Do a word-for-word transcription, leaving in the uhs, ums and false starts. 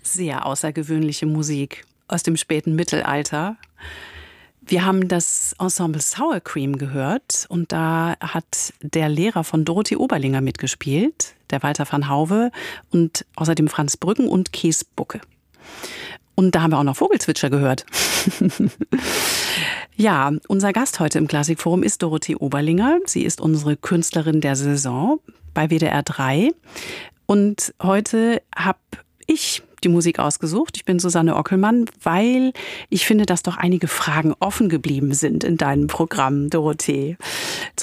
sehr außergewöhnliche Musik aus dem späten Mittelalter. Wir haben das Ensemble Sour Cream gehört und da hat der Lehrer von Dorothee Oberlinger mitgespielt, der Walter van Hauwe und außerdem Franz Brüggen und Kees Bucke. Und da haben wir auch noch Vogelzwitscher gehört. Ja, unser Gast heute im Klassikforum ist Dorothee Oberlinger. Sie ist unsere Künstlerin der Saison bei W D R drei. Und heute habe ich die Musik ausgesucht. Ich bin Susanne Ockelmann, weil ich finde, dass doch einige Fragen offen geblieben sind in deinem Programm, Dorothee.